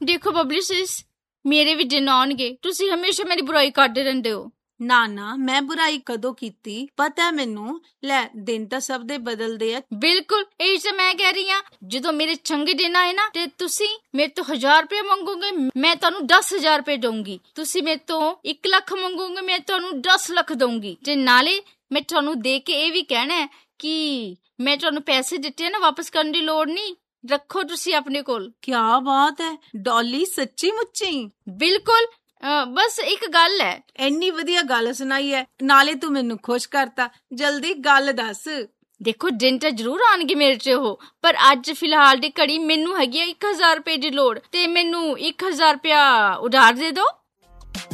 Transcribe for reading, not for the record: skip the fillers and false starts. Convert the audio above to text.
ਦੇਖੋ ਬਬਲੀ ਸਿਸ, ਮੇਰੇ ਵੀ ਦਿਨ ਆਉਣਗੇ, ਤੁਸੀਂ ਹਮੇਸ਼ਾ ਮੇਰੀ ਬੁਰਾਈ ਕਰਦੇ ਰਹਿੰਦੇ ਹੋ। ਨਾ ਮੈਂ ਬੁਰਾਈ ਕਦੋਂ ਕੀਤੀ? ਪਤਾ ਮੈਨੂੰ। ਲੈ, ਦਿਨ ਤਾਂ ਸਭ ਦੇ ਬਦਲਦੇ ਆ। ਬਿਲਕੁਲ, ਇਹੀ ਤਾਂ ਮੈਂ ਕਹਿ ਰਹੀ ਹਾਂ। ਜਦੋਂ ਮੇਰੇ ਚੰਗੇ ਦਿਨ ਆਏ ਨਾ ਤੇ ਤੁਸੀਂ ਮੇਰੇ ਤੋਂ 1000 ਰੁਪਏ ਮੰਗੋਗੇ, ਮੈਂ ਤੁਹਾਨੂੰ 10,000 ਰੁਪਏ ਦਊਂਗੀ। ਤੁਸੀਂ ਮੇਰੇ ਤੋਂ 1 ਲੱਖ ਮੰਗੋਗੇ, ਮੈਂ ਤੁਹਾਨੂੰ 10 ਲੱਖ ਦਊਂਗੀ। ਤੇ ਨਾਲੇ ਮੈਂ ਤੁਹਾਨੂੰ ਦੇ ਕੇ ਇਹ ਵੀ ਕਹਿਣਾ ਹੈ ਕਿ ਮੈਂ ਤੁਹਾਨੂੰ ਪੈਸੇ ਦਿੱਤੇ ਨਾ, ਵਾਪਸ ਕਰਨ ਦੀ ਲੋੜ ਨਹੀਂ, ਰੱਖੋ ਤੁਸੀਂ ਆਪਣੇ ਕੋਲ। ਕਿਆ ਬਾਤ ਹੈ ਡੌਲੀ, ਸੱਚੀ ਮੁੱਚੀ? ਬਿਲਕੁਲ। ਬਸ ਇੱਕ ਗੱਲ ਹੈ। ਇੰਨੀ ਵਧੀਆ ਗੱਲ ਸੁਣਾਈ ਹੈ, ਨਾਲੇ ਤੂੰ ਮੈਨੂੰ ਖੁਸ਼ ਕਰਤਾ। ਜਲਦੀ ਗੱਲ ਦੱਸ। ਦੇਖੋ, ਦਿਨ ਤਾਂ ਜ਼ਰੂਰ ਆਉਣਗੇ ਮੇਰੇ ਚ ਉਹ, ਪਰ ਅੱਜ ਫਿਲਹਾਲ ਦੀ ਘੜੀ ਮੈਨੂੰ ਹੈਗੀ ਆ 1000 ਰੁਪਏ ਦੀ ਲੋੜ, ਤੇ ਮੈਨੂੰ 1000 ਰੁਪਇਆ ਉਧਾਰ ਦੇ ਦਿਓ।